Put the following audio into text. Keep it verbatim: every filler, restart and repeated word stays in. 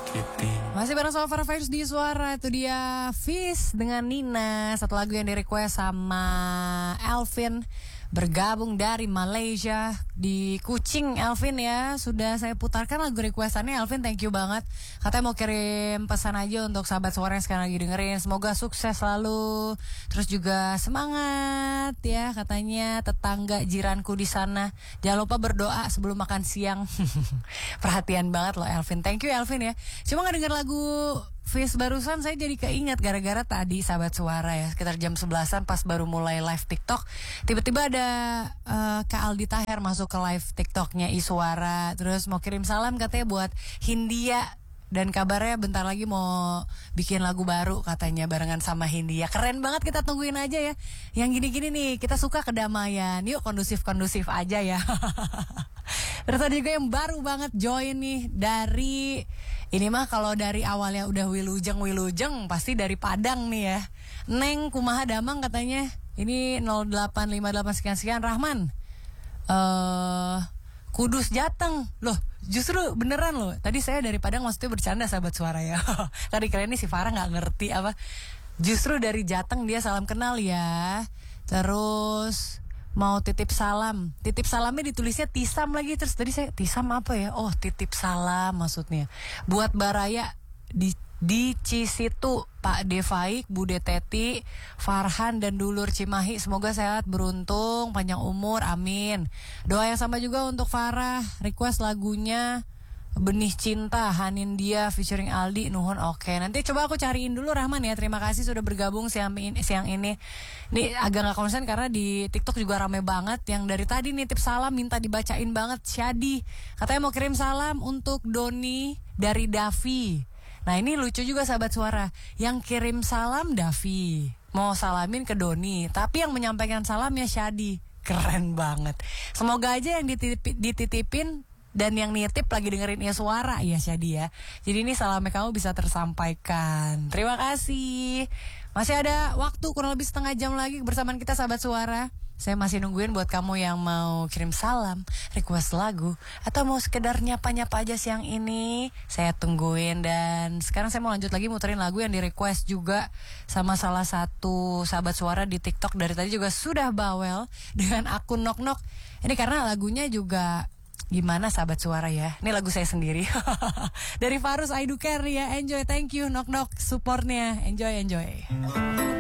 Masih bareng sama Farah Faiz di Suara. Itu dia Fis dengan Nina. Satu lagu yang di request sama Elvin, bergabung dari Malaysia di Kuching. Elvin ya, sudah saya putarkan lagu requestannya. Elvin, thank you banget. Katanya mau kirim pesan aja untuk sahabat Suara yang sekarang lagi dengerin. Semoga sukses selalu, terus juga semangat ya. Katanya tetangga jiranku di sana, jangan lupa berdoa sebelum makan siang. Perhatian banget loh Elvin. Thank you Elvin ya. Cuma nggak denger lagu Fis barusan, saya jadi keinget gara-gara tadi sahabat Suara ya, sekitar jam sebelasan pas baru mulai live TikTok, tiba-tiba ada uh, Kak Aldi Taher masuk ke live TikToknya Iswara, terus mau kirim salam katanya buat Hindia, dan kabarnya bentar lagi mau bikin lagu baru katanya barengan sama Hindia. Keren banget, kita tungguin aja ya. Yang gini-gini nih, kita suka kedamaian, yuk kondusif-kondusif aja ya. Terus ada juga yang baru banget join nih dari, ini mah kalau dari awalnya udah wilujeng wilujeng pasti dari Padang nih ya. Neng kumaha damang katanya. Ini nol delapan lima delapan sekian sekian Rahman. Eh uh, Kudus Jateng. Loh, justru beneran loh. Tadi saya dari Padang maksudnya bercanda sahabat Suara ya. Tadi keren nih si Farah enggak ngerti apa. Justru dari Jateng dia salam kenal ya. Terus mau titip salam. Titip salamnya ditulisnya Tisam lagi. Terus tadi saya, Tisam apa ya? Oh, titip salam maksudnya. Buat Baraya di di Cisitu, Pak Devaik, Bude Teti, Farhan dan dulur Cimahi, semoga sehat, beruntung, panjang umur, amin. Doa yang sama juga untuk Farah, request lagunya Benih Cinta, Hanin Dia featuring Aldi, nuhun. Oke, nanti coba aku cariin dulu Rahman ya. Terima kasih sudah bergabung siang ini. Siang ini nih agak gak konsen karena di TikTok juga rame banget. Yang dari tadi nitip salam minta dibacain banget. Syadi katanya mau kirim salam untuk Doni dari Davi. Nah ini lucu juga sahabat Suara, yang kirim salam Davi, mau salamin ke Doni, tapi yang menyampaikan salamnya Syadi. Keren banget. Semoga aja yang dititip, dititipin dan yang nitip lagi dengerin ya Suara ya Syadi ya. Jadi ini salamnya kamu bisa tersampaikan. Terima kasih. Masih ada waktu kurang lebih setengah jam lagi bersamaan kita sahabat Suara. Saya masih nungguin buat kamu yang mau kirim salam, request lagu, atau mau sekedar nyapa-nyapa aja siang ini. Saya tungguin. Dan sekarang saya mau lanjut lagi muterin lagu yang di request juga sama salah satu sahabat Suara di TikTok. Dari tadi juga sudah bawel dengan akun Nok Nok. Ini karena lagunya juga gimana sahabat Suara ya. Ini lagu saya sendiri. Dari Farus I Do Care ya. Enjoy, thank you Nok Nok supportnya. Enjoy, enjoy.